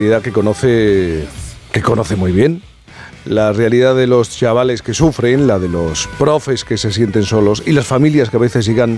realidad que conoce muy bien. La realidad de los chavales que sufren, la de los profes que se sienten solos y las familias que a veces llegan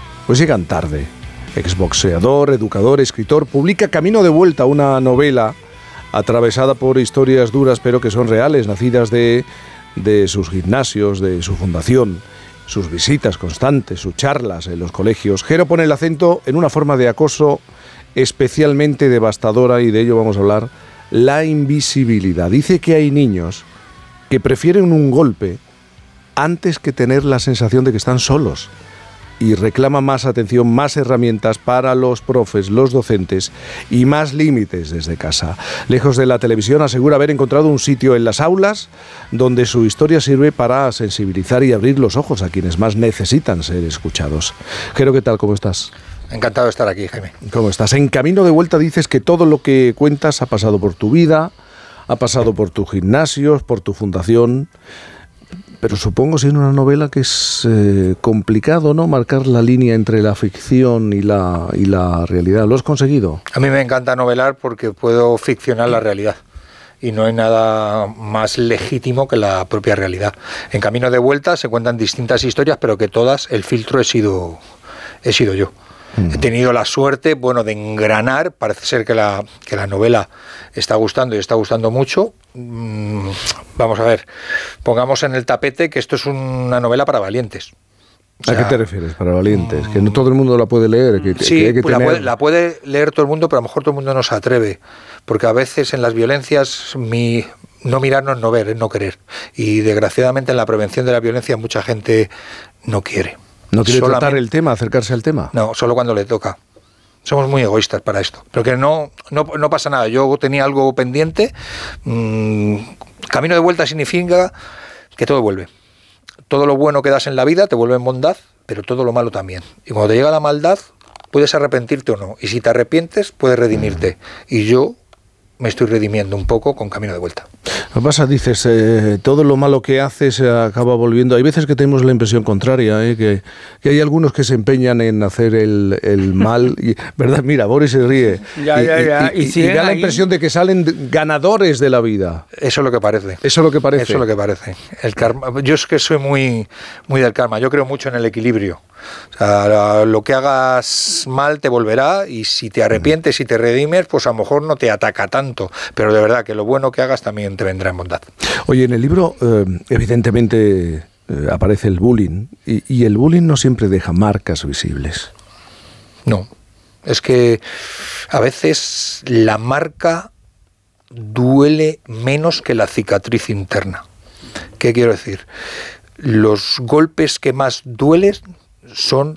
tarde. Exboxeador, educador, escritor, publica Camino de Vuelta, una novela atravesada por historias duras pero que son reales, nacidas de sus gimnasios, de su fundación, sus visitas constantes, sus charlas en los colegios. Jero pone el acento en una forma de acoso especialmente devastadora, y de ello vamos a hablar: la invisibilidad. Dice que hay niños que prefieren un golpe antes que tener la sensación de que están solos, y reclama más atención, más herramientas para los profes, los docentes, y más límites desde casa. Lejos de la televisión, asegura haber encontrado un sitio en las aulas donde su historia sirve para sensibilizar y abrir los ojos a quienes más necesitan ser escuchados. Jero, ¿qué tal? ¿Cómo estás? Encantado de estar aquí, Jaime. ¿Cómo estás? En Camino de Vuelta dices que todo lo que cuentas ha pasado por tu vida, ha pasado por tus gimnasios, por tu fundación, pero supongo, siendo una novela, que es complicado, ¿no?, marcar la línea entre la ficción y la realidad. ¿Lo has conseguido? A mí me encanta novelar porque puedo ficcionar la realidad. Y no hay nada más legítimo que la propia realidad. En Camino de Vuelta se cuentan distintas historias, pero que todas, el filtro he sido yo. He tenido la suerte, de engranar. Parece ser que la novela está gustando y está gustando mucho. Vamos a ver, pongamos en el tapete que esto es una novela para valientes. ¿A qué te refieres, para valientes? Que no todo el mundo la puede leer. Sí, la puede leer todo el mundo, pero a lo mejor todo el mundo no se atreve. Porque a veces en las violencias no mirar no es no ver, es no querer. Y desgraciadamente en la prevención de la violencia mucha gente no quiere. ¿No quiere tratar el tema, acercarse al tema? No, solo cuando le toca. Somos muy egoístas para esto. Pero que no pasa nada. Yo tenía algo pendiente. Camino de Vuelta significa que todo vuelve. Todo lo bueno que das en la vida te vuelve en bondad, pero todo lo malo también. Y cuando te llega la maldad, puedes arrepentirte o no. Y si te arrepientes, puedes redimirte. Y yo me estoy redimiendo un poco con Camino de Vuelta. Lo que pasa, dices, todo lo malo que haces acaba volviendo. Hay veces que tenemos la impresión contraria, que hay algunos que se empeñan en hacer el mal, ¿verdad? Mira, Boris se ríe. Y da la impresión de que salen ganadores de la vida. Eso es lo que parece. Eso es lo que parece. Eso es lo que parece. El karma. Yo es que soy muy del karma. Yo creo mucho en el equilibrio. O sea, lo que hagas mal te volverá, y si te arrepientes y te redimes, pues a lo mejor no te ataca tanto, pero de verdad que lo bueno que hagas también te vendrá en bondad. Oye, en el libro evidentemente aparece el bullying, y el bullying no siempre deja marcas visibles. No, es que a veces la marca duele menos que la cicatriz interna. ¿Qué quiero decir? Los golpes que más duelen son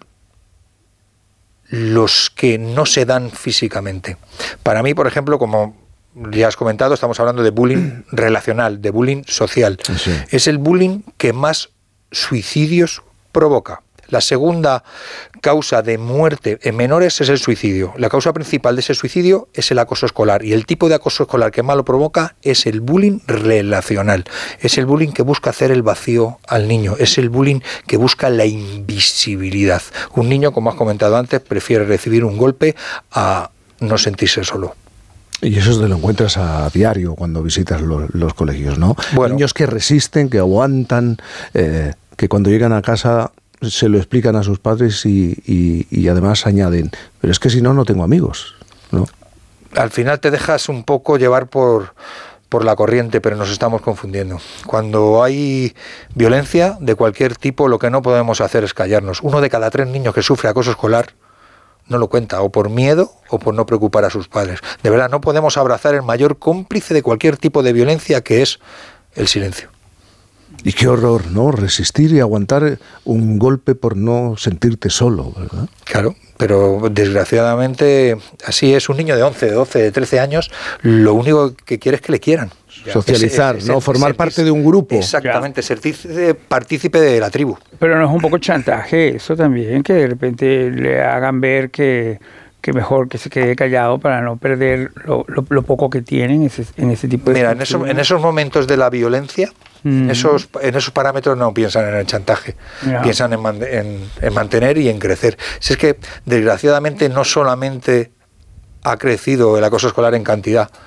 los que no se dan físicamente. Para mí, por ejemplo, como ya has comentado, estamos hablando de bullying relacional, de bullying social. Sí. Es el bullying que más suicidios provoca. La segunda causa de muerte en menores es el suicidio. La causa principal de ese suicidio es el acoso escolar. Y el tipo de acoso escolar que más lo provoca es el bullying relacional. Es el bullying que busca hacer el vacío al niño. Es el bullying que busca la invisibilidad. Un niño, como has comentado antes, prefiere recibir un golpe a no sentirse solo. Y eso te lo encuentras a diario cuando visitas los colegios, ¿no? Bueno, niños que resisten, que aguantan, que cuando llegan a casa se lo explican a sus padres y además añaden, pero es que si no tengo amigos, ¿no? Al final te dejas un poco llevar por la corriente, pero nos estamos confundiendo. Cuando hay violencia de cualquier tipo, lo que no podemos hacer es callarnos. 1 de cada 3 niños que sufre acoso escolar no lo cuenta, o por miedo o por no preocupar a sus padres. De verdad, no podemos abrazar el mayor cómplice de cualquier tipo de violencia, que es el silencio. Y qué horror, ¿no? Resistir y aguantar un golpe por no sentirte solo, ¿verdad? Claro, pero desgraciadamente así es. Un niño de 11, de 12, de 13 años, lo único que quiere es que le quieran. Socializar, ¿no? Formar parte de un grupo. Exactamente, sentirse partícipe de la tribu. Pero no es un poco chantaje eso también, que de repente le hagan ver que mejor que se quede callado para no perder lo poco que tienen en ese tipo de... Mira, en esos momentos de la violencia, en esos parámetros no piensan en el chantaje, piensan en mantener y en crecer. Si es que, desgraciadamente, no solamente ha crecido el acoso escolar en cantidad,